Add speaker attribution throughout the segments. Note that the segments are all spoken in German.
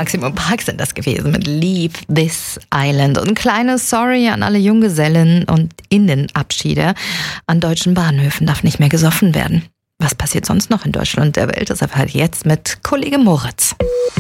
Speaker 1: Maximum Park sind das gewesen mit Leave This Island. Und ein kleines Sorry an alle Junggesellen und Innenabschiede. An deutschen Bahnhöfen darf nicht mehr gesoffen werden. Was passiert sonst noch in Deutschland und der Welt? Das erfahrt jetzt mit Kollege Moritz.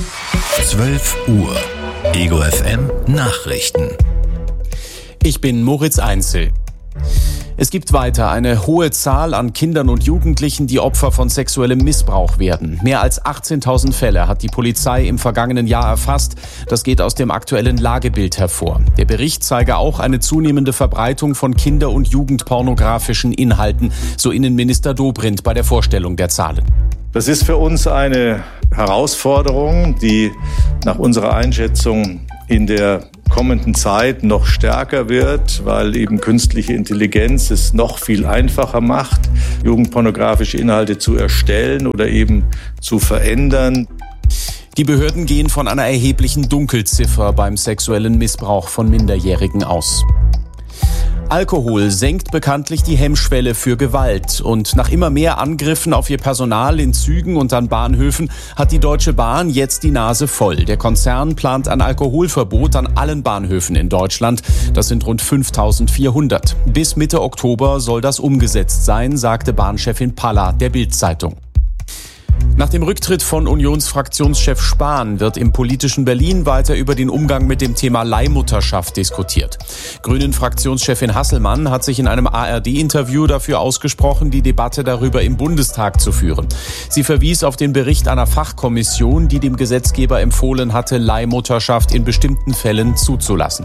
Speaker 2: 12 Uhr. Ego FM Nachrichten.
Speaker 3: Ich bin Moritz Einzel. Es gibt weiter eine hohe Zahl an Kindern und Jugendlichen, die Opfer von sexuellem Missbrauch werden. Mehr als 18.000 Fälle hat die Polizei im vergangenen Jahr erfasst. Das geht aus dem aktuellen Lagebild hervor. Der Bericht zeige auch eine zunehmende Verbreitung von kinder- und jugendpornografischen Inhalten, so Innenminister Dobrindt bei der Vorstellung der Zahlen.
Speaker 4: Das ist für uns eine Herausforderung, die nach unserer Einschätzung in der kommenden Zeit noch stärker wird, weil eben künstliche Intelligenz es noch viel einfacher macht, jugendpornografische Inhalte zu erstellen oder eben zu verändern.
Speaker 3: Die Behörden gehen von einer erheblichen Dunkelziffer beim sexuellen Missbrauch von Minderjährigen aus. Alkohol senkt bekanntlich die Hemmschwelle für Gewalt. Und nach immer mehr Angriffen auf ihr Personal in Zügen und an Bahnhöfen hat die Deutsche Bahn jetzt die Nase voll. Der Konzern plant ein Alkoholverbot an allen Bahnhöfen in Deutschland. Das sind rund 5.400. Bis Mitte Oktober soll das umgesetzt sein, sagte Bahnchefin Palla der Bild-Zeitung. Nach dem Rücktritt von Unionsfraktionschef Spahn wird im politischen Berlin weiter über den Umgang mit dem Thema Leihmutterschaft diskutiert. Grünen-Fraktionschefin Hasselmann hat sich in einem ARD-Interview dafür ausgesprochen, die Debatte darüber im Bundestag zu führen. Sie verwies auf den Bericht einer Fachkommission, die dem Gesetzgeber empfohlen hatte, Leihmutterschaft in bestimmten Fällen zuzulassen.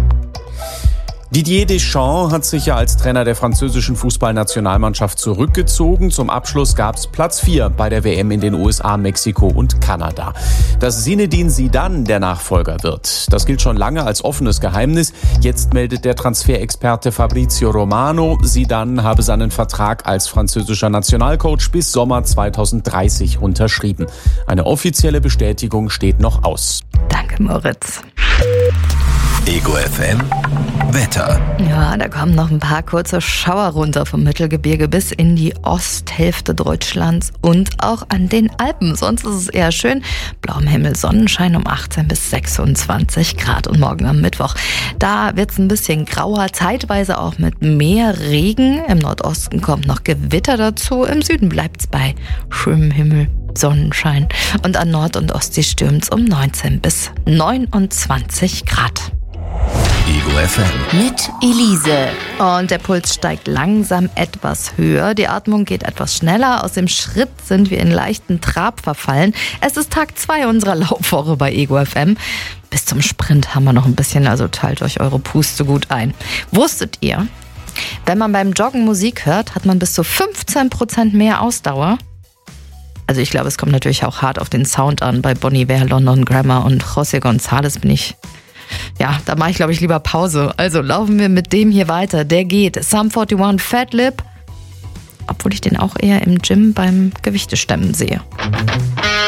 Speaker 3: Didier Deschamps hat sich ja als Trainer der französischen Fußballnationalmannschaft zurückgezogen. Zum Abschluss gab's Platz 4 bei der WM in den USA, Mexiko und Kanada. Dass Zinedine Zidane der Nachfolger wird, das gilt schon lange als offenes Geheimnis. Jetzt meldet der Transferexperte Fabrizio Romano, Zidane habe seinen Vertrag als französischer Nationalcoach bis Sommer 2030 unterschrieben. Eine offizielle Bestätigung steht noch aus.
Speaker 1: Danke, Moritz.
Speaker 2: Ego FM Wetter.
Speaker 1: Ja, da kommen noch ein paar kurze Schauer runter vom Mittelgebirge bis in die Osthälfte Deutschlands und auch an den Alpen. Sonst ist es eher schön. Blauem Himmel, Sonnenschein um 18 bis 26 Grad und morgen am Mittwoch. Da wird es ein bisschen grauer, zeitweise auch mit mehr Regen. Im Nordosten kommt noch Gewitter dazu. Im Süden bleibt es bei schönem Himmel, Sonnenschein. Und an Nord- und Ostsee stürmt es um 19 bis 29 Grad.
Speaker 2: Ego FM.
Speaker 1: Mit Elise. Und der Puls steigt langsam etwas höher. Die Atmung geht etwas schneller. Aus dem Schritt sind wir in leichten Trab verfallen. Es ist Tag 2 unserer Laufwoche bei Ego FM. Bis zum Sprint haben wir noch ein bisschen, also teilt euch eure Puste gut ein. Wusstet ihr, wenn man beim Joggen Musik hört, hat man bis zu 15% mehr Ausdauer? Also ich glaube, es kommt natürlich auch hart auf den Sound an. Bei Bon Iver, London Grammar und José González da mache ich, glaube ich, lieber Pause. Also laufen wir mit dem hier weiter. Der geht. Sum 41 Fat Lip. Obwohl ich den auch eher im Gym beim Gewichtestemmen sehe.